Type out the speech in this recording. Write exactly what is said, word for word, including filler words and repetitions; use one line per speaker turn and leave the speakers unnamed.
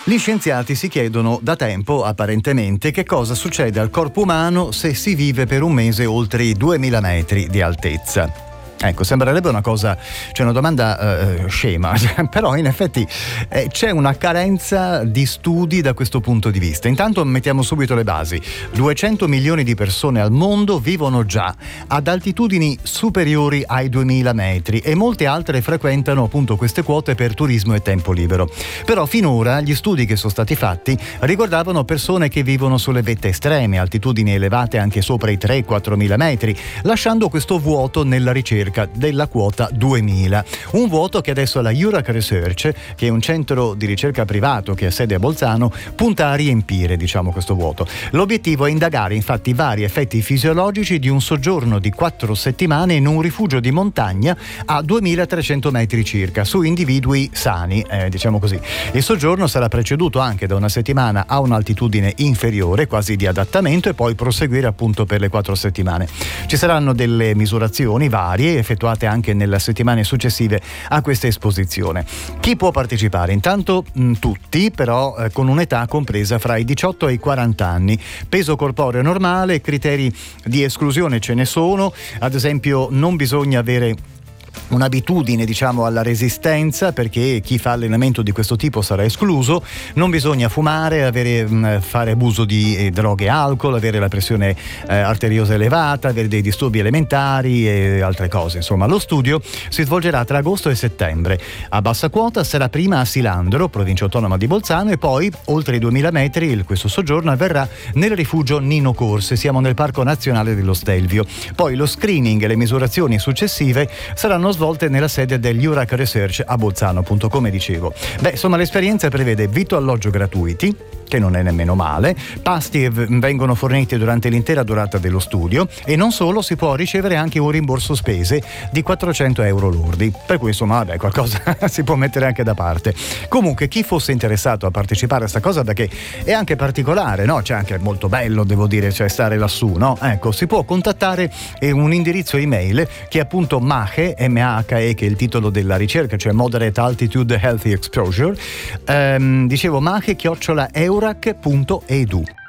Gli scienziati si chiedono da tempo, apparentemente, che cosa succede al corpo umano se si vive per un mese oltre i duemila metri di altezza. Ecco, sembrerebbe una cosa, cioè una domanda eh, scema, però in effetti eh, c'è una carenza di studi da questo punto di vista. Intanto mettiamo subito le basi. duecento milioni di persone al mondo vivono già ad altitudini superiori ai duemila metri e molte altre frequentano appunto queste quote per turismo e tempo libero. Però finora gli studi che sono stati fatti riguardavano persone che vivono sulle vette estreme, altitudini elevate anche sopra i tre quattro mila metri, lasciando questo vuoto nella ricerca della quota duemila. Un vuoto che adesso la URAC Research, che è un centro di ricerca privato che ha sede a Bolzano, punta a riempire, diciamo, questo vuoto. L'obiettivo è indagare infatti i vari effetti fisiologici di un soggiorno di quattro settimane in un rifugio di montagna a duemilatrecento metri circa, su individui sani, eh, diciamo così. Il soggiorno sarà preceduto anche da una settimana a un'altitudine inferiore, quasi di adattamento, e poi proseguire appunto per le quattro settimane. Ci saranno delle misurazioni varie effettuate anche nelle settimane successive a questa esposizione. Chi può partecipare? Intanto mh, tutti, però eh, con un'età compresa fra i diciotto e i quaranta anni. Peso corporeo normale, criteri di esclusione ce ne sono, ad esempio non bisogna avere un'abitudine, diciamo, alla resistenza, perché chi fa allenamento di questo tipo sarà escluso. Non bisogna fumare, avere, mh, fare abuso di eh, droghe e alcol, avere la pressione eh, arteriosa elevata, avere dei disturbi alimentari e altre cose. Insomma, lo studio si svolgerà tra agosto e settembre. A bassa quota sarà prima a Silandro, provincia autonoma di Bolzano, e poi oltre i duemila metri il, questo soggiorno avverrà nel rifugio Nino Corse. Siamo nel Parco Nazionale dello Stelvio. Poi lo screening e le misurazioni successive saranno svolte nella sede degli URAC Research a Bolzano, appunto, come dicevo. Beh, insomma, l'esperienza prevede vitto e alloggio gratuiti, che non è nemmeno male, pasti vengono forniti durante l'intera durata dello studio, e non solo, si può ricevere anche un rimborso spese di quattrocento euro lordi, per cui insomma vabbè, qualcosa si può mettere anche da parte. Comunque, chi fosse interessato a partecipare a sta cosa, perché è anche particolare, no? C'è anche molto bello, devo dire, cioè stare lassù, no? Ecco, si può contattare un indirizzo email che è appunto MAHE, M A H E, che è il titolo della ricerca, cioè Moderate Altitude Healthy Exposure, ehm, dicevo MAHE chiocciola eurac punto edu.